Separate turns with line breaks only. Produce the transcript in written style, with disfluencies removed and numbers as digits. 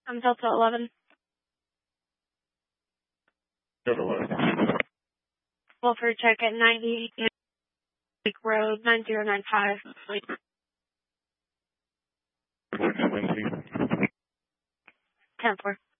I'm Delta 11.
Delta 11.
Wilford check at 90 Lake Road 9095. 10-4.